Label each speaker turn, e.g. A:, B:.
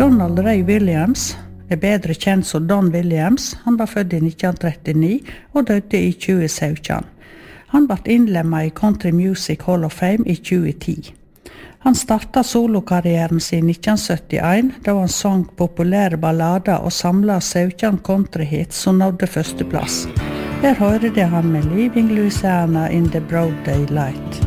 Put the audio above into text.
A: Donald Ray Williams bedre kjent som Don Williams. Han var født i 1939 og døde i 2017. Han ble innlemmet i Country Music Hall of Fame i 2010. Han startet solokarrieren sin i 1971, da han sang populære ballader og samlet 17 countryhits som nådde førsteplass. Her hører det han med Leaving Louisiana in the Broad Daylight.